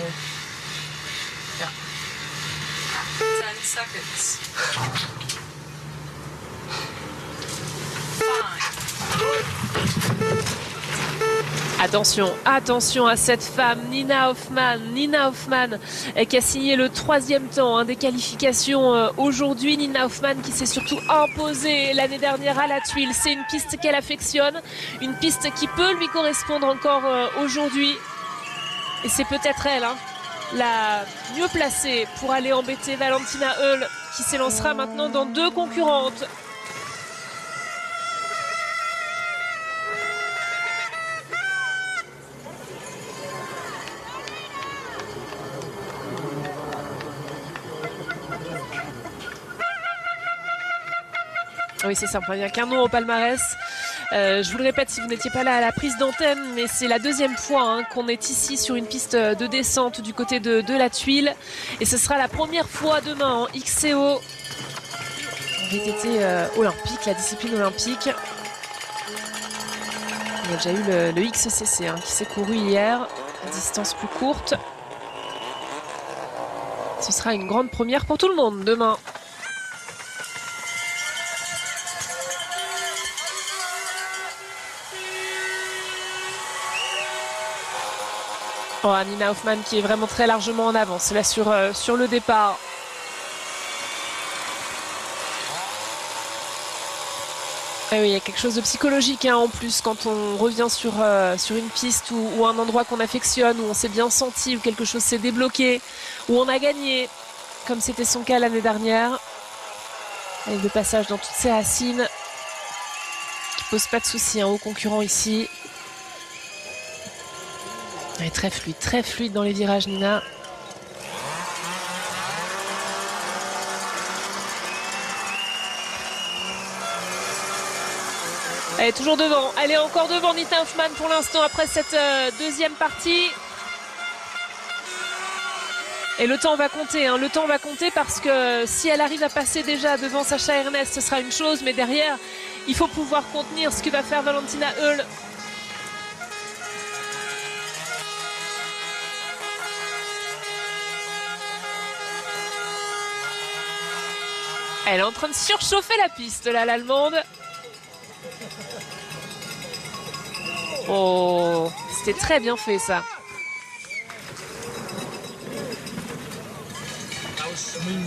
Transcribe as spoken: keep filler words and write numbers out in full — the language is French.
Yeah. Ten seconds. Attention, attention à cette femme, Nina Hoffmann. Nina Hoffmann euh, qui a signé le troisième temps hein, des qualifications euh, aujourd'hui. Nina Hoffmann qui s'est surtout imposée l'année dernière à la Tuile. C'est une piste qu'elle affectionne, une piste qui peut lui correspondre encore euh, aujourd'hui. Et c'est peut-être elle hein, la mieux placée pour aller embêter Valentina Höll qui s'élancera maintenant dans deux concurrentes. Oui, c'est simple, il n'y a qu'un nom au palmarès. Euh, je vous le répète si vous n'étiez pas là à la prise d'antenne, mais c'est la deuxième fois hein, qu'on est ici sur une piste de descente du côté de, de la Tuile. Et ce sera la première fois demain en X C O, en V T T euh, olympique, la discipline olympique. Il y a déjà eu le, le X C C hein, qui s'est couru hier, à distance plus courte. Ce sera une grande première pour tout le monde demain. Oh, Nina Hoffmann qui est vraiment très largement en avance là sur, euh, sur le départ. Et oui, il y a quelque chose de psychologique hein, en plus quand on revient sur, euh, sur une piste ou, ou un endroit qu'on affectionne, où on s'est bien senti, où quelque chose s'est débloqué, où on a gagné, comme c'était son cas l'année dernière. Avec le passage dans toutes ces racines qui pose pas de soucis hein, aux concurrents ici. Elle est très fluide, très fluide dans les virages, Nina. Elle est toujours devant. Elle est encore devant, Nina Hoffmann, pour l'instant, après cette euh, deuxième partie. Et le temps va compter, hein. Le temps va compter parce que si elle arrive à passer déjà devant Sascha Ernest, ce sera une chose. Mais derrière, il faut pouvoir contenir ce que va faire Valentina Höll. Elle est en train de surchauffer la piste, là, l'Allemande. Oh, c'était très bien fait, ça.